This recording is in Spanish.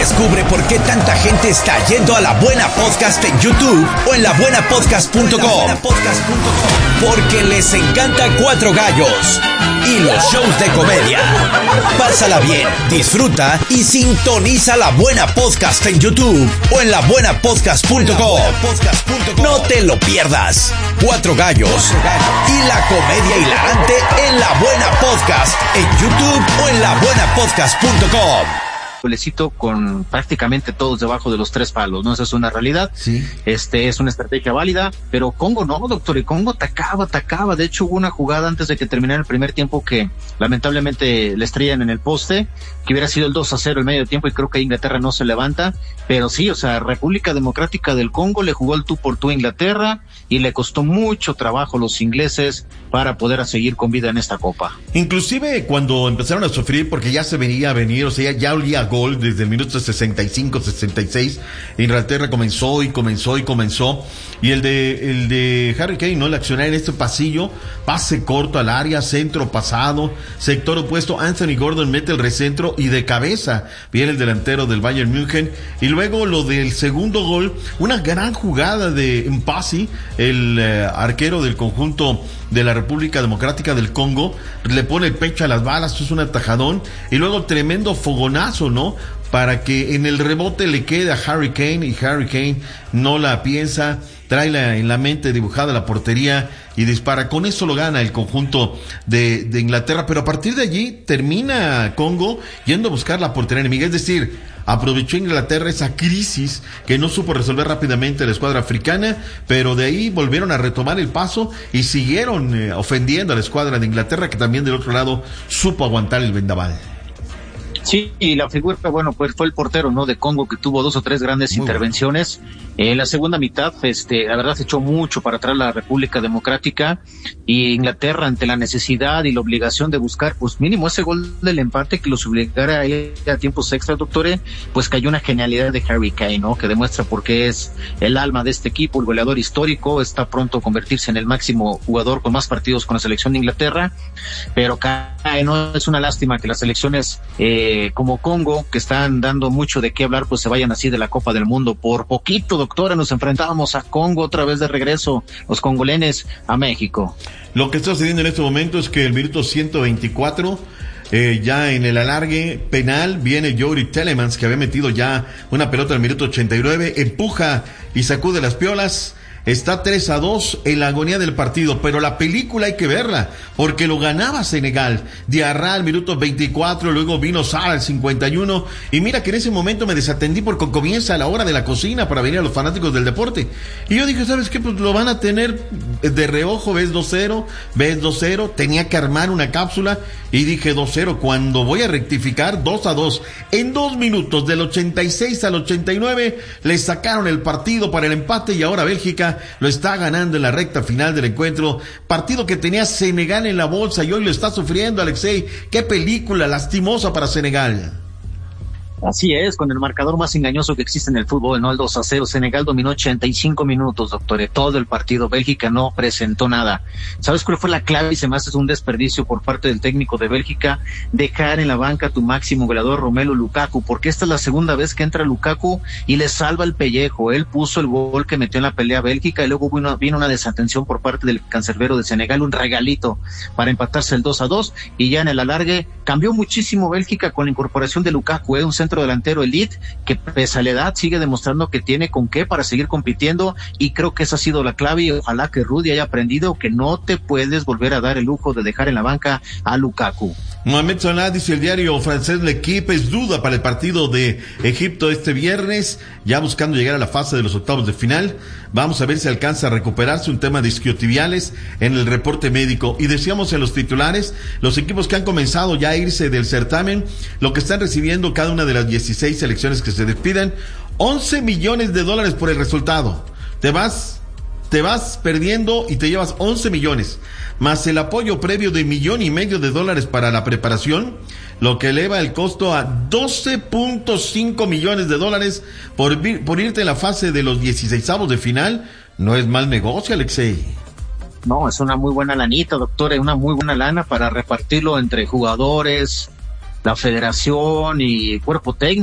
Descubre por qué tanta gente está yendo a La Buena Podcast en YouTube o en labuenapodcast.com. Porque les encanta Cuatro Gallos y los shows de comedia. Pásala bien, disfruta y sintoniza La Buena Podcast en YouTube o en labuenapodcast.com. No te lo pierdas. Cuatro Gallos y la comedia hilarante en La Buena Podcast en YouTube o en labuenapodcast.com. Pueblecito con prácticamente todos debajo de los 3 palos, ¿no? Esa es una realidad. Sí. Es una estrategia válida, pero Congo no, doctor, y Congo atacaba. De hecho, hubo una jugada antes de que terminara el primer tiempo que lamentablemente le estrellan en el poste, que hubiera sido el 2-0 el medio tiempo, y creo que Inglaterra no se levanta. Pero sí, o sea, República Democrática del Congo le jugó el tú por tú a Inglaterra y le costó mucho trabajo a los ingleses para poder seguir con vida en esta copa. Inclusive cuando empezaron a sufrir, porque ya se venía a venir, o sea, ya olía gol desde el minuto 65, 66, Inglaterra comenzó, y el de Harry Kane, ¿no? El accionar en este pasillo, pase corto al área, centro pasado, sector opuesto, Anthony Gordon mete el recentro y de cabeza viene el delantero del Bayern München, y luego lo del segundo gol, una gran jugada de Mpasi, el arquero del conjunto de la República Democrática del Congo, le pone el pecho a las balas, es un atajadón, y luego tremendo fogonazo, ¿no? Para que en el rebote le quede a Harry Kane, y Harry Kane no la piensa, trae en la mente dibujada la portería y dispara. Con eso lo gana el conjunto de Inglaterra, pero a partir de allí termina Congo yendo a buscar la portería enemiga, es decir, aprovechó Inglaterra esa crisis que no supo resolver rápidamente la escuadra africana, pero de ahí volvieron a retomar el paso y siguieron ofendiendo a la escuadra de Inglaterra, que también del otro lado supo aguantar el vendaval. Sí, y la figura, bueno, pues fue el portero, ¿no? De Congo, que tuvo 2 o 3 grandes intervenciones. En la segunda mitad, la verdad se echó mucho para atrás la República Democrática, y Inglaterra, ante la necesidad y la obligación de buscar, pues mínimo ese gol del empate que los obligara a ir a tiempos extra, doctores, pues cayó una genialidad de Harry Kane, ¿no? Que demuestra por qué es el alma de este equipo, el goleador histórico, está pronto a convertirse en el máximo jugador con más partidos con la selección de Inglaterra, pero cae, ¿no? Es una lástima que las selecciones, como Congo, que están dando mucho de qué hablar, pues se vayan así de la Copa del Mundo. Por poquito, doctora, nos enfrentábamos a Congo otra vez de regreso, los congolenes a México. Lo que está sucediendo en este momento es que el minuto 124, ya en el alargue penal, viene Youri Telemans, que había metido ya una pelota en el minuto 89, empuja y sacude las piolas. Está 3-2 en la agonía del partido, pero la película hay que verla, porque lo ganaba Senegal. Diarra al minuto 24, luego vino Sara al 51, y mira que en ese momento me desatendí porque comienza la hora de la cocina para venir a los fanáticos del deporte. Y yo dije, ¿sabes qué? Pues lo van a tener de reojo, ves 2-0, tenía que armar una cápsula, y dije 2-0, cuando voy a rectificar, 2-2. En 2 minutos, del 86 al 89, le sacaron el partido para el empate, y ahora Bélgica lo está ganando en la recta final del encuentro. Partido que tenía Senegal en la bolsa y hoy lo está sufriendo, Alexei. Qué película lastimosa para Senegal. Así es, con el marcador más engañoso que existe en el fútbol, ¿no? El 2-0. Senegal dominó 85 minutos, doctor, todo el partido. Bélgica no presentó nada. ¿Sabes cuál fue la clave? Y se me hace un desperdicio por parte del técnico de Bélgica, dejar en la banca a tu máximo goleador, Romelu Lukaku, porque esta es la segunda vez que entra Lukaku y le salva el pellejo. Él puso el gol que metió en la pelea Bélgica, y luego vino una desatención por parte del cancerbero de Senegal, un regalito para empatarse el 2-2, y ya en el alargue cambió muchísimo Bélgica con la incorporación de Lukaku, un centro delantero elite que pese a la edad sigue demostrando que tiene con qué para seguir compitiendo, y creo que esa ha sido la clave, y ojalá que Rudy haya aprendido que no te puedes volver a dar el lujo de dejar en la banca a Lukaku. Mohamed Salah, dice el diario francés L'Equipe, es duda para el partido de Egipto este viernes, ya buscando llegar a la fase de los octavos de final. Vamos a ver si alcanza a recuperarse, un tema de isquiotibiales en el reporte médico. Y decíamos en los titulares, los equipos que han comenzado ya a irse del certamen, lo que están recibiendo cada una de las 16 selecciones que se despiden, $11 millones por el resultado. Te vas perdiendo y te llevas 11 millones, más el apoyo previo de $1.5 millones para la preparación, lo que eleva el costo a $12.5 millones por irte en la fase de los 16avos de final. No es mal negocio, Alexei. No, es una muy buena lanita, doctor, es una muy buena lana para repartirlo entre jugadores, la federación y el cuerpo técnico.